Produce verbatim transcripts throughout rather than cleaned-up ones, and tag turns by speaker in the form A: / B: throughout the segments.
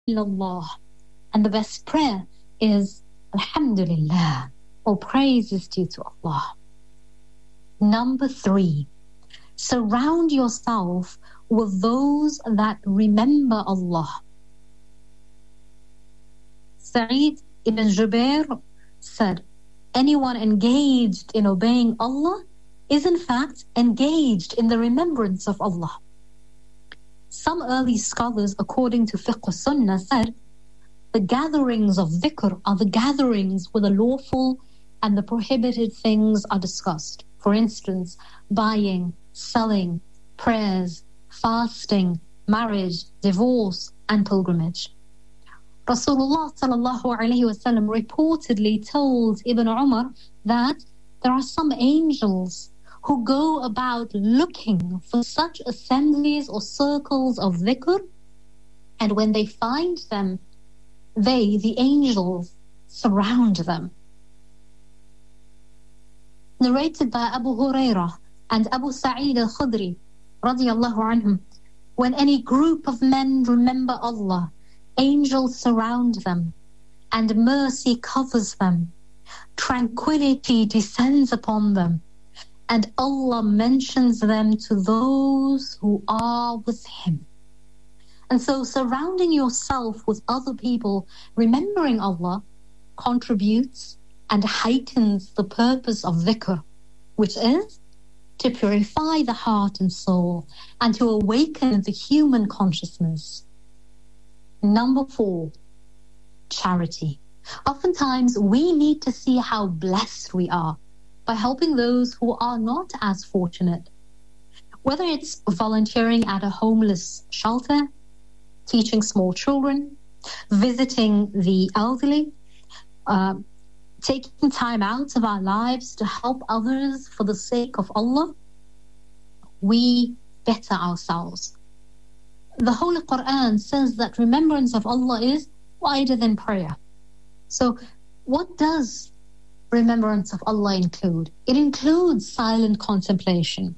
A: illallah. And the best prayer is Alhamdulillah. All praise is due to Allah. Number three, surround yourself with those that remember Allah. Sa'id ibn Jubair said, anyone engaged in obeying Allah is in fact engaged in the remembrance of Allah. Some early scholars, according to Fiqh Sunnah, said the gatherings of dhikr are the gatherings where the lawful and the prohibited things are discussed. For instance, buying, selling, prayers, fasting, marriage, divorce, and pilgrimage. Rasulullah sallallahu alaihi wasallam reportedly told Ibn Umar that there are some angels who go about looking for such assemblies or circles of dhikr, and when they find them, they, the angels, surround them. Narrated by Abu Hurairah and Abu Sa'id al-Khudri radiyallahu anhum, when any group of men remember Allah, angels surround them, and mercy covers them. Tranquility descends upon them, and Allah mentions them to those who are with Him. And so surrounding yourself with other people remembering Allah contributes and heightens the purpose of dhikr, which is to purify the heart and soul and to awaken the human consciousness. Number four, charity. Oftentimes we need to see how blessed we are by helping those who are not as fortunate. Whether it's volunteering at a homeless shelter, teaching small children, visiting the elderly, uh, taking time out of our lives to help others for the sake of Allah, we better ourselves. The Holy Quran says that remembrance of Allah is wider than prayer. So what does remembrance of Allah include? It includes silent contemplation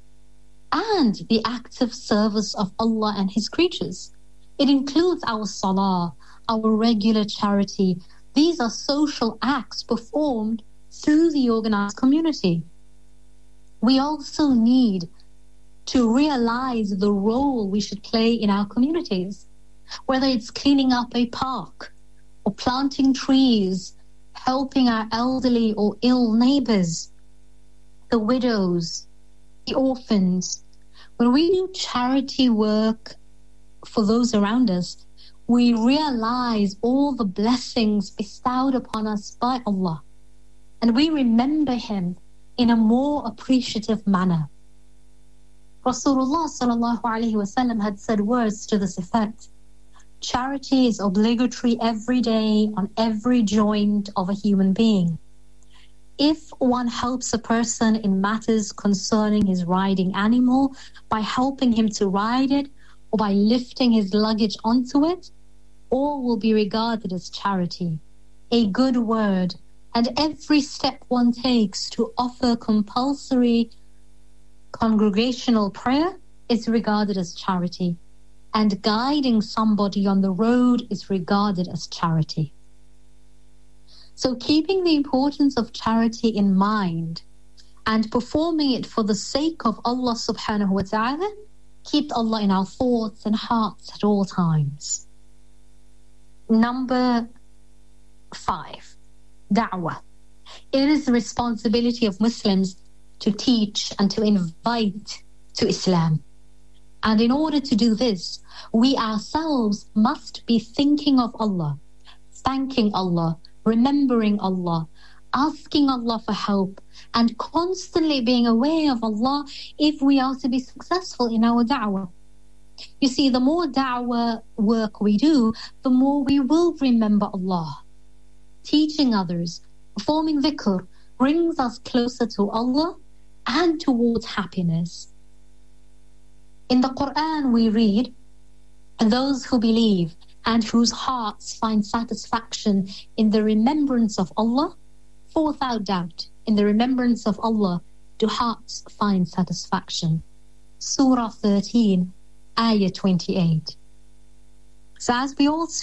A: and the active service of Allah and His creatures. It includes our salah, our regular charity. These are social acts performed through the organized community. We also need to realize the role we should play in our communities, whether it's cleaning up a park or planting trees, helping our elderly or ill neighbors, the widows, the orphans. When we do charity work for those around us, we realize all the blessings bestowed upon us by Allah, and we remember Him in a more appreciative manner. Rasulullah sallallahu alaihi wasallam had said words to this effect: charity is obligatory every day on every joint of a human being. If one helps a person in matters concerning his riding animal by helping him to ride it, or by lifting his luggage onto it, all will be regarded as charity. A good word and every step one takes to offer compulsory congregational prayer is regarded as charity, and guiding somebody on the road is regarded as charity. So keeping the importance of charity in mind and performing it for the sake of Allah subhanahu wa ta'ala keep Allah in our thoughts and hearts at all times. Number five, da'wah. It is the responsibility of Muslims to teach and to invite to Islam. And in order to do this, we ourselves must be thinking of Allah, thanking Allah, remembering Allah, asking Allah for help, and constantly being aware of Allah if we are to be successful in our da'wah. You see, the more da'wah work we do, the more we will remember Allah. Teaching others, performing dhikr, brings us closer to Allah and towards happiness. In the Quran we read, those who believe and whose hearts find satisfaction in the remembrance of Allah, for without doubt, in the remembrance of Allah do hearts find satisfaction. Surah thirteen, Ayah twenty-eight. So as we all